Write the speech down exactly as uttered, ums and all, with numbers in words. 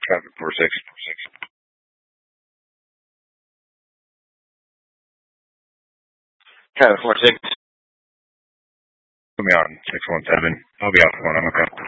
Traffic four six. Traffic four six. Put me on six one seven. I'll be off one. I'm okay.